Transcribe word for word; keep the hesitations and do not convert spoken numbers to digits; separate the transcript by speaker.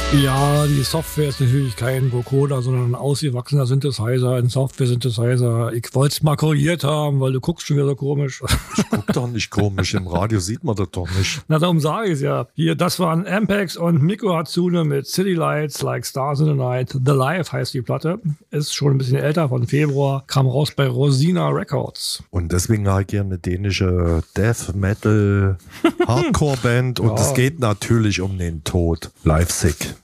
Speaker 1: Ja, die Software ist natürlich kein Vocoder, sondern ein ausgewachsener Synthesizer, ein Software-Synthesizer. Ich wollte es mal korrigiert haben, weil du guckst schon wieder so komisch.
Speaker 2: Ich guck doch nicht komisch, im Radio sieht man das doch nicht.
Speaker 1: Na, darum sage ich es ja. Hier, das waren Ampex und Mikko Hatsune mit City Lights Like Stars in the Night. The Live heißt die Platte. Ist schon ein bisschen älter, von Februar. Kam raus bei Rosina Records.
Speaker 2: Und deswegen habe ich gerne eine dänische Death Metal Hardcore Band. Und es
Speaker 1: Ja.
Speaker 2: geht natürlich um den Tod. Live Sick.